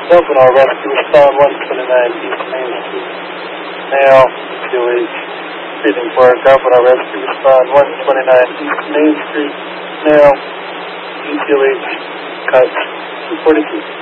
Governor Rescue Respond 129 East Main Street. Now, QH. Speeding for Governor Rescue Respond 129 East Main Street. Now, EQH cut 242.